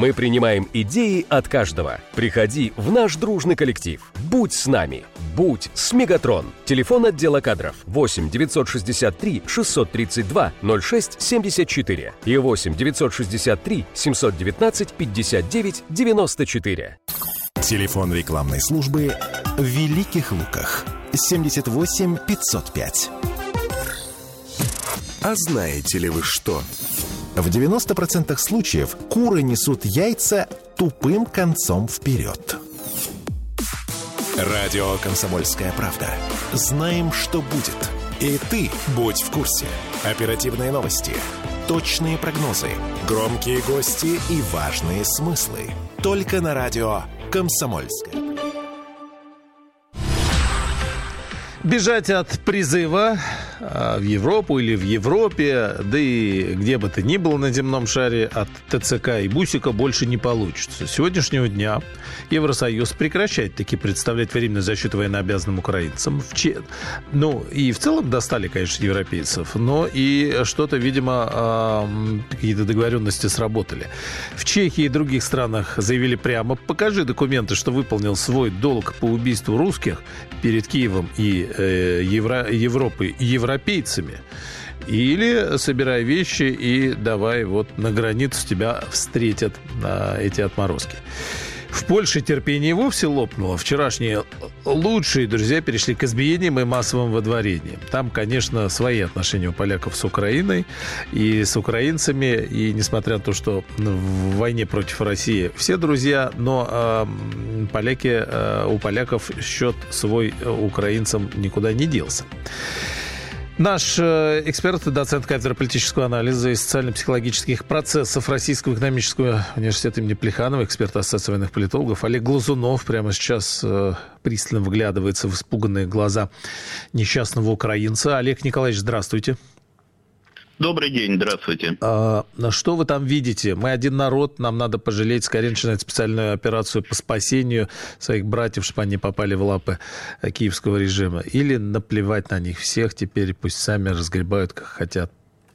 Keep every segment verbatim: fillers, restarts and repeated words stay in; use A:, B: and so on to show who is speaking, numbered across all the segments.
A: Мы принимаем идеи от каждого. Приходи в наш дружный коллектив. Будь с нами. Будь с Мегатрон. Телефон отдела кадров восемь девятьсот шестьдесят три шестьсот тридцать два ноль шесть семьдесят четыре и восемь девятьсот шестьдесят три семьсот девятнадцать пятьдесят девять девяносто четыре.
B: Телефон рекламной службы в Великих Луках семьдесят восемь пятьсот пять.
C: А знаете ли вы что?
B: В девяноста процентах случаев куры несут яйца тупым концом вперед. Радио «Комсомольская правда». Знаем, что будет. И ты будь в курсе. Оперативные новости, точные прогнозы, громкие гости и важные смыслы. Только на радио «Комсомольская».
D: Бежать от призыва в Европу или в Европе, да и где бы то ни было на земном шаре, от ТЦК и Бусика больше не получится. С сегодняшнего дня Евросоюз прекращает таки представлять временную защиту военнообязанным украинцам. В Че... Ну, и в целом достали, конечно, европейцев, но и что-то, видимо, какие-то договоренности сработали. В Чехии и других странах заявили прямо: покажи документы, что выполнил свой долг по убийству русских перед Киевом и Евро... Европой и европейцами, или собирай вещи и давай вот на границу тебя встретят а, эти отморозки. В Польше терпение вовсе лопнуло. Вчерашние лучшие друзья перешли к избиениям и массовым выдворениям. Там, конечно, свои отношения у поляков с Украиной и с украинцами. И несмотря на то, что в войне против России все друзья, но э, поляки, э, у поляков счет свой украинцам никуда не делся. Наш э, эксперт, доцент кафедры политического анализа и социально-психологических процессов Российского экономического университета имени Плеханова, эксперт Ассоциации военных политологов Олег Глазунов прямо сейчас э, пристально вглядывается в испуганные глаза несчастного украинца. Олег Николаевич, здравствуйте.
E: Добрый день, здравствуйте.
D: А, что вы там видите? Мы один народ, нам надо пожалеть, скорее начинать специальную операцию по спасению своих братьев, чтобы они попали в лапы киевского режима. Или наплевать на них всех теперь, пусть сами разгребают, как хотят.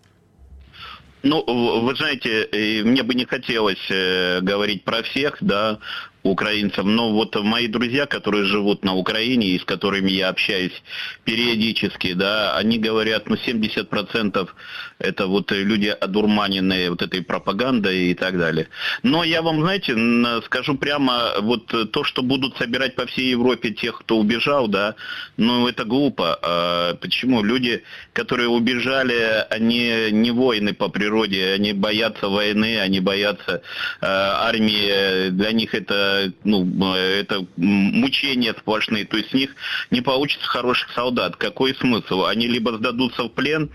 E: Ну, вы знаете, мне бы не хотелось говорить про всех, да, украинцев, но вот мои друзья, которые живут на Украине и с которыми я общаюсь периодически, да, они говорят, ну, семьдесят процентов это вот люди одурманенные вот этой пропагандой и так далее. Но я вам, знаете, скажу прямо, вот то, что будут собирать по всей Европе тех, кто убежал, да, ну, это глупо. А почему? Люди, которые убежали, они не воины по природе, они боятся войны, они боятся э, армии, для них это ну, это мучения сплошные, то есть с них не получится хороших солдат. Какой смысл? Они либо сдадутся в плен,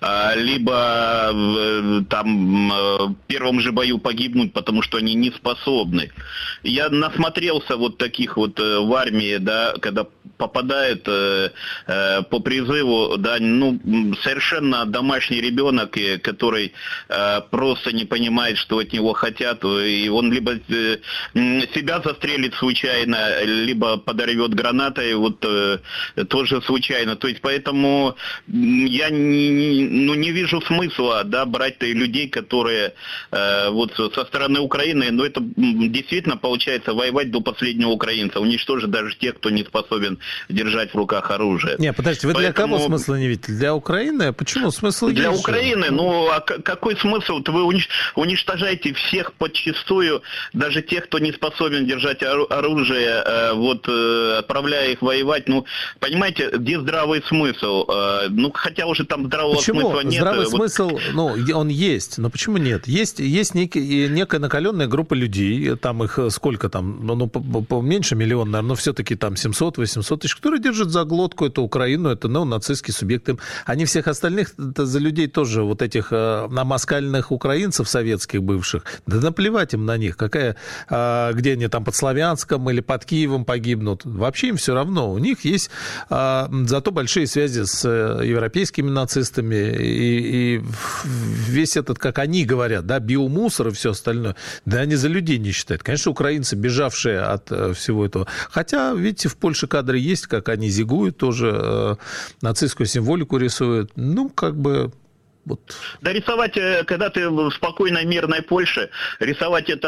E: либо там в первом же бою погибнут, потому что они не способны. Я насмотрелся вот таких вот в армии, да, когда попадает э, э, по призыву, да, ну, совершенно домашний ребенок, который э, просто не понимает, что от него хотят, и он либо э, себя застрелит случайно, либо подорвет гранатой, вот э, тоже случайно. То есть поэтому я не, ну, не вижу смысла, да, брать людей, которые э, вот со стороны Украины, но это действительно получается воевать до последнего украинца, уничтожить даже тех, кто не способен держать в руках оружие.
D: Не, подождите, вы Поэтому... для кого смысла не видите? Для Украины? Почему смысл
E: Для
D: есть
E: Украины?
D: Же?
E: Ну, а какой смысл? Вы уничтожаете всех подчистую, даже тех, кто не способен держать оружие, вот, отправляя их воевать. Ну, понимаете, где здравый смысл? Ну, хотя уже там здравого
D: почему?
E: смысла нет.
D: Здравый
E: вот...
D: смысл, ну, он есть, но почему нет? Есть, есть некий, некая накаленная группа людей, там их сколько там, ну, меньше миллиона, наверное, но все-таки там семьсот-восемьсот тысяч, которые держат за глотку эту Украину, это неонацистские субъекты. Они всех остальных, это за людей тоже, вот этих намаскальных украинцев советских бывших, да наплевать им на них, какая, где они там под Славянском или под Киевом погибнут. Вообще им все равно. У них есть зато большие связи с европейскими нацистами и, и весь этот, как они говорят, да, биомусор и все остальное, да они за людей не считают. Конечно, украинцы, бежавшие от всего этого. Хотя, видите, в Польше кадры есть, как они зигуют, тоже э, нацистскую символику рисуют. Ну, как бы... Вот.
E: Да рисовать, когда ты в спокойной, мирной Польше, рисовать это